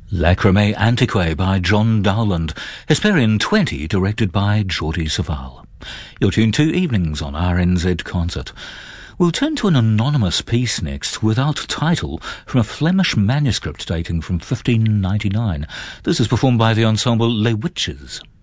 Lacrimé Antiquae by John Dowland. Hesperian 20, directed by Jordi Savall. You're tuned to Evenings on RNZ Concert. We'll turn to an anonymous piece next, without title, from a Flemish manuscript dating from 1599. This is performed by the ensemble Les Witches.